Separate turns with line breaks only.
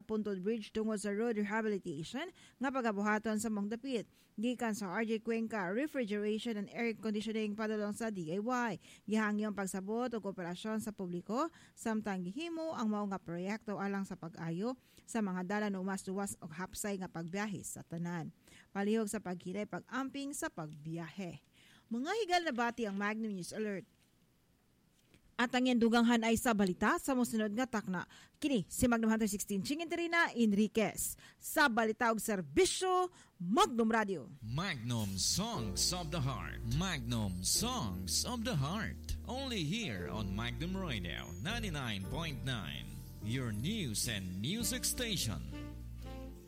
Puntod Bridge tungod sa road rehabilitation nga pagabuhaton sa mong dapit. Gikan sa RJ Cuenca Refrigeration and Air Conditioning padulong sa DIY. Gihangyong pagsabot o kooperasyon sa publiko samtang gihimo ang mao nga proyekto alang sa pag-ayo sa mga dalan o mas duwas o hapsay nga pagbiyahe sa tanan. Palihog sa paghilay pag-amping sa pagbiyahe. Mga higal na bati ang Magnum News Alert. At ang yanduganghan ay sa balita sa musunod nga takna. Kini si Magnum Hunter 16 Chinginterina Enriquez. Sa balita og serbisyo, Magnum Radio.
Magnum Songs of the Heart. Magnum Songs of the Heart. Only here on Magnum Radio 99.9. Your news and music station.